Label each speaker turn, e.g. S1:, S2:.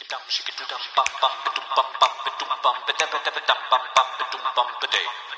S1: shake it to dum bum bum ba dum bum bum ba dum bum ba da ba da ba dum bum bum ba dum bum ba day.